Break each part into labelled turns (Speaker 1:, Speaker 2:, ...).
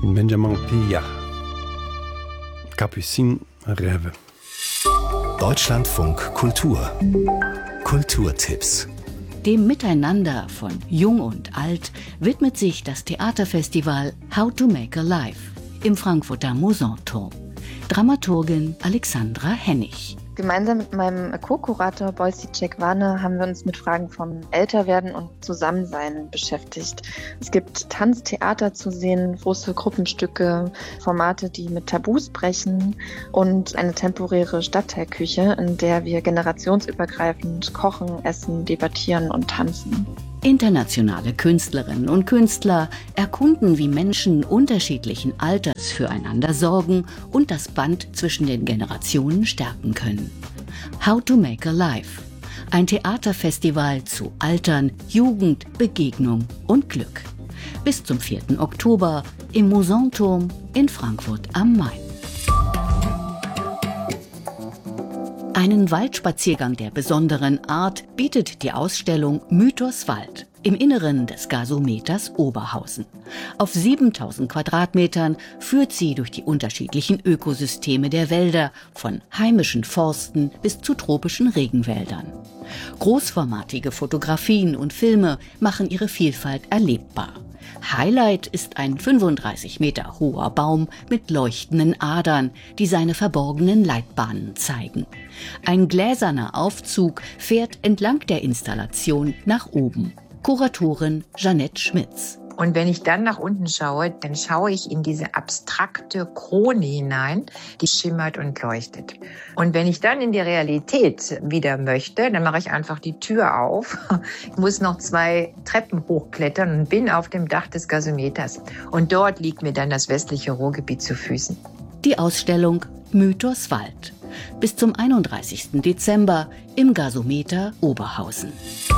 Speaker 1: Benjamin Pillat. Capucine Rêve.
Speaker 2: Deutschlandfunk Kultur. Kulturtipps.
Speaker 3: Dem Miteinander von Jung und Alt widmet sich das Theaterfestival How to Make a Life im Frankfurter Mosanturm. Dramaturgin Alexandra Hennig.
Speaker 4: Gemeinsam mit meinem Co-Kurator Boycicek Warne haben wir uns mit Fragen vom Älterwerden und Zusammensein beschäftigt. Es gibt Tanztheater zu sehen, große Gruppenstücke, Formate, die mit Tabus brechen und eine temporäre Stadtteilküche, in der wir generationsübergreifend kochen, essen, debattieren und tanzen.
Speaker 3: Internationale Künstlerinnen und Künstler erkunden, wie Menschen unterschiedlichen Alters füreinander sorgen und das Band zwischen den Generationen stärken können. How to Make a Life. Ein Theaterfestival zu Altern, Jugend, Begegnung und Glück. Bis zum 4. Oktober im Mosanturm in Frankfurt am Main. Einen Waldspaziergang der besonderen Art bietet die Ausstellung Mythos Wald im Inneren des Gasometers Oberhausen. Auf 7000 Quadratmetern führt sie durch die unterschiedlichen Ökosysteme der Wälder, von heimischen Forsten bis zu tropischen Regenwäldern. Großformatige Fotografien und Filme machen ihre Vielfalt erlebbar. Highlight ist ein 35 Meter hoher Baum mit leuchtenden Adern, die seine verborgenen Leitbahnen zeigen. Ein gläserner Aufzug fährt entlang der Installation nach oben. Kuratorin Jeanette Schmitz.
Speaker 5: Und wenn ich dann nach unten schaue, dann schaue ich in diese abstrakte Krone hinein, die schimmert und leuchtet. Und wenn ich dann in die Realität wieder möchte, dann mache ich einfach die Tür auf. Ich muss noch 2 Treppen hochklettern und bin auf dem Dach des Gasometers. Und dort liegt mir dann das westliche Ruhrgebiet zu Füßen.
Speaker 3: Die Ausstellung Mythos Wald. Bis zum 31. Dezember im Gasometer Oberhausen.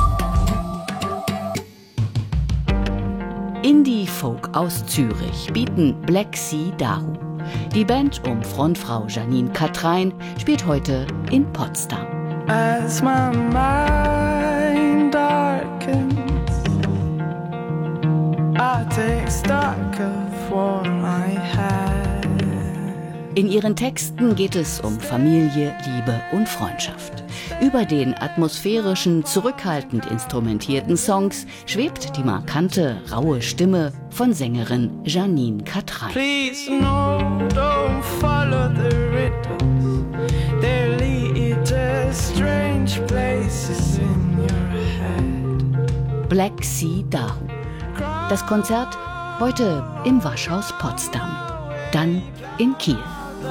Speaker 3: Indie-Folk aus Zürich bieten Black Sea Dahu. Die Band um Frontfrau Janine Katrein spielt heute in Potsdam.
Speaker 6: As my mind darkens, I take stock of what I had.
Speaker 3: In ihren Texten geht es um Familie, Liebe und Freundschaft. Über den atmosphärischen, zurückhaltend instrumentierten Songs schwebt die markante, raue Stimme von Sängerin Janine Katrein.
Speaker 6: Please no, don't follow the riddles. They lead to strange places in your head.
Speaker 3: Black Sea Dahu. Das Konzert heute im Waschhaus Potsdam. Dann in Kiel.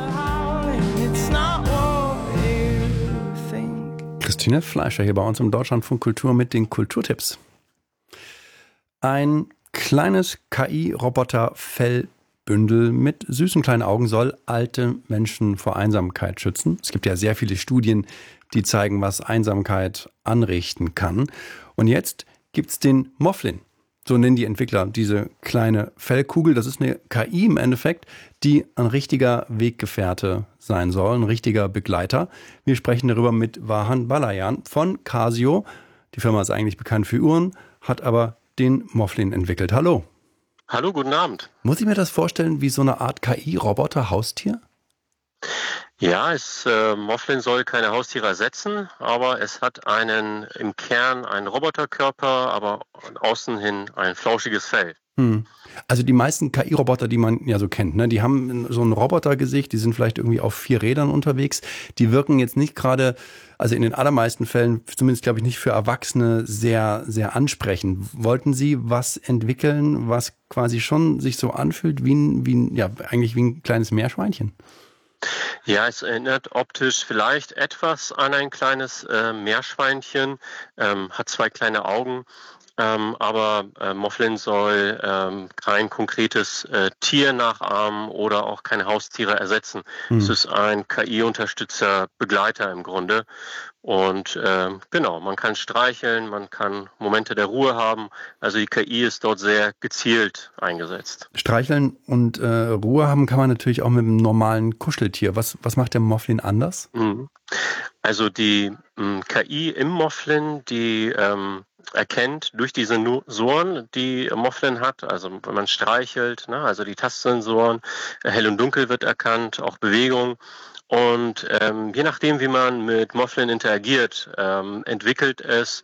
Speaker 1: Christine Fleischer hier bei uns im Deutschlandfunk Kultur mit den Kulturtipps. Ein kleines KI-Roboter-Fellbündel mit süßen kleinen Augen soll alte Menschen vor Einsamkeit schützen. Es gibt ja sehr viele Studien, die zeigen, was Einsamkeit anrichten kann. Und jetzt gibt es den Moflin. So nennen die Entwickler diese kleine Fellkugel. Das ist eine KI im Endeffekt, die ein richtiger Weggefährte sein soll, ein richtiger Begleiter. Wir sprechen darüber mit Vahan Balayan von Casio. Die Firma ist eigentlich bekannt für Uhren, hat aber den Moflin entwickelt. Hallo.
Speaker 7: Hallo, guten Abend.
Speaker 1: Muss ich mir das vorstellen wie so eine Art KI-Roboter-Haustier?
Speaker 7: Ja, Moflin soll keine Haustiere ersetzen, aber es hat im Kern einen Roboterkörper, aber außen hin ein flauschiges Fell.
Speaker 1: Also die meisten KI-Roboter, die man ja so kennt, ne, die haben so ein Robotergesicht, die sind vielleicht irgendwie auf 4 Rädern unterwegs. Die wirken jetzt nicht gerade, also in den allermeisten Fällen, zumindest glaube ich nicht für Erwachsene, sehr, sehr ansprechend. Wollten Sie was entwickeln, was quasi schon sich so anfühlt eigentlich wie ein kleines Meerschweinchen?
Speaker 7: Ja, es erinnert optisch vielleicht etwas an ein kleines Meerschweinchen, hat 2 kleine Augen, aber Moflin soll kein konkretes Tier nachahmen oder auch keine Haustiere ersetzen. Es ist ein KI-unterstützter Begleiter im Grunde. Und genau, man kann streicheln, man kann Momente der Ruhe haben. Also die KI ist dort sehr gezielt eingesetzt.
Speaker 1: Streicheln und Ruhe haben kann man natürlich auch mit einem normalen Kuscheltier. Was macht der Moflin anders?
Speaker 7: Also die KI im Moflin, die erkennt durch die Sensoren, die Moflin hat, also wenn man streichelt, ne, also die Tastsensoren, hell und dunkel wird erkannt, auch Bewegung. Und je nachdem, wie man mit Moflin interagiert, entwickelt es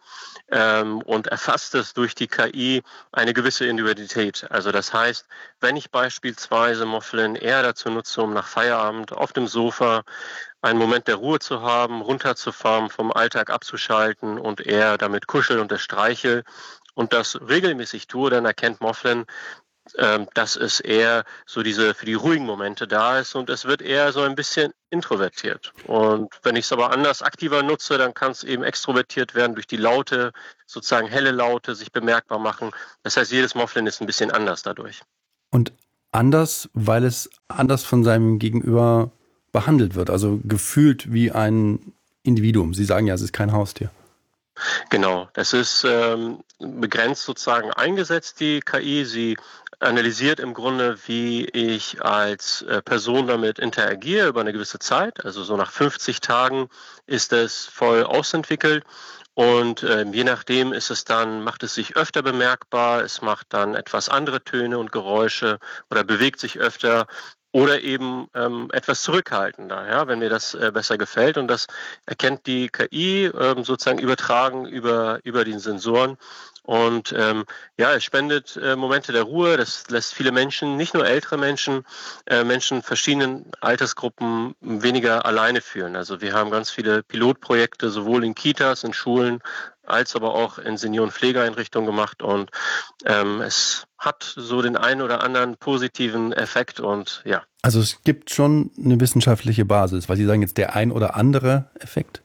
Speaker 7: und erfasst es durch die KI eine gewisse Individualität. Also das heißt, wenn ich beispielsweise Moflin eher dazu nutze, um nach Feierabend auf dem Sofa einen Moment der Ruhe zu haben, runterzufahren, vom Alltag abzuschalten und eher damit kuschel und das streichel und das regelmäßig tue, dann erkennt Moflin, dass es eher so für die ruhigen Momente da ist und es wird eher so ein bisschen introvertiert. Und wenn ich es aber anders aktiver nutze, dann kann es eben extrovertiert werden durch die Laute, sozusagen helle Laute sich bemerkbar machen. Das heißt, jedes Moflin ist ein bisschen anders dadurch.
Speaker 1: Und anders, weil es anders von seinem Gegenüber behandelt wird, also gefühlt wie ein Individuum. Sie sagen ja, es ist kein Haustier.
Speaker 7: Genau, das ist begrenzt sozusagen eingesetzt, die KI. Sie analysiert im Grunde, wie ich als Person damit interagiere über eine gewisse Zeit. Also so nach 50 Tagen ist es voll ausentwickelt. Und je nachdem macht es sich öfter bemerkbar, es macht dann etwas andere Töne und Geräusche oder bewegt sich öfter. Oder eben etwas zurückhaltender, ja, wenn mir das besser gefällt. Und das erkennt die KI sozusagen übertragen über den Sensoren. Und es spendet Momente der Ruhe. Das lässt viele Menschen, nicht nur ältere Menschen, Menschen verschiedenen Altersgruppen weniger alleine fühlen. Also wir haben ganz viele Pilotprojekte, sowohl in Kitas, in Schulen, als aber auch in Seniorenpflegeeinrichtungen gemacht. Und es hat so den einen oder anderen positiven Effekt und ja.
Speaker 1: Also es gibt schon eine wissenschaftliche Basis, weil Sie sagen jetzt der ein oder andere Effekt?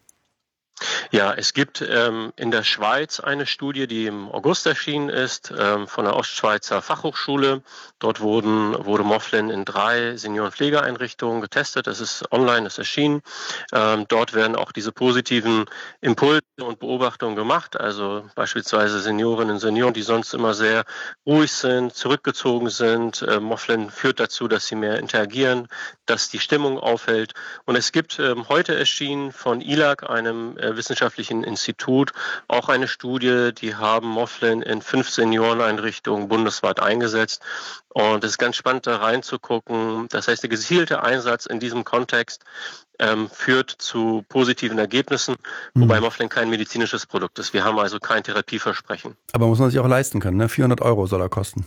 Speaker 7: Ja, es gibt in der Schweiz eine Studie, die im August erschienen ist, von der Ostschweizer Fachhochschule. Dort wurde Moflin in 3 Seniorenpflegeeinrichtungen getestet. Das ist online, ist erschienen. Dort werden auch diese positiven Impulse und Beobachtungen gemacht. Also beispielsweise Seniorinnen und Senioren, die sonst immer sehr ruhig sind, zurückgezogen sind. Moflin führt dazu, dass sie mehr interagieren, dass die Stimmung aufhält. Und es gibt heute erschienen von ILAG, einem wissenschaftlichen Institut, auch eine Studie, die haben Moflin in 5 Senioreneinrichtungen bundesweit eingesetzt. Und es ist ganz spannend, da reinzugucken. Das heißt, der gezielte Einsatz in diesem Kontext führt zu positiven Ergebnissen, wobei Moflin kein medizinisches Produkt ist. Wir haben also kein Therapieversprechen.
Speaker 1: Aber muss man sich auch leisten können, ne? 400 € soll er kosten.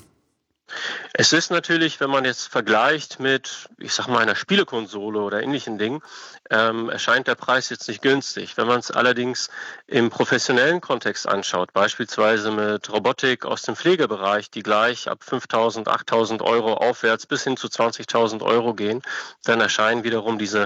Speaker 7: Es ist natürlich, wenn man jetzt vergleicht mit, ich sag mal, einer Spielekonsole oder ähnlichen Dingen, erscheint der Preis jetzt nicht günstig. Wenn man es allerdings im professionellen Kontext anschaut, beispielsweise mit Robotik aus dem Pflegebereich, die gleich ab 5.000, 8.000 € aufwärts bis hin zu 20.000 € gehen, dann erscheinen wiederum diese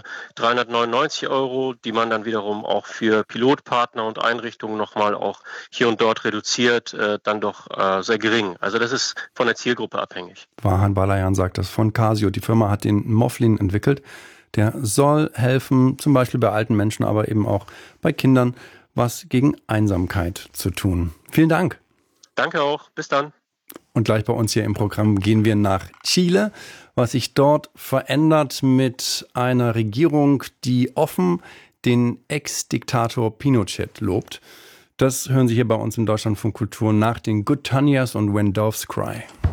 Speaker 7: 399 €, die man dann wiederum auch für Pilotpartner und Einrichtungen nochmal auch hier und dort reduziert, dann doch sehr gering. Also das ist von der Zielgruppe abhängig.
Speaker 1: Vahan Balayan sagt das von Casio. Die Firma hat den Moflin entwickelt. Der soll helfen, zum Beispiel bei alten Menschen, aber eben auch bei Kindern, was gegen Einsamkeit zu tun. Vielen Dank.
Speaker 7: Danke auch. Bis dann.
Speaker 1: Und gleich bei uns hier im Programm gehen wir nach Chile, was sich dort verändert mit einer Regierung, die offen den Ex-Diktator Pinochet lobt. Das hören Sie hier bei uns in Deutschlandfunk Kultur nach den Good Tanyas und When Doves Cry.